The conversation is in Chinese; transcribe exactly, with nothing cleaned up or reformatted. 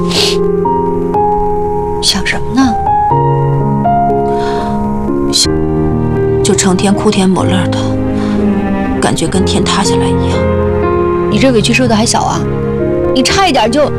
想什么呢？想就成天哭天抹泪的，感觉跟天塌下来一样。 你这委屈受的还小啊，你差一点就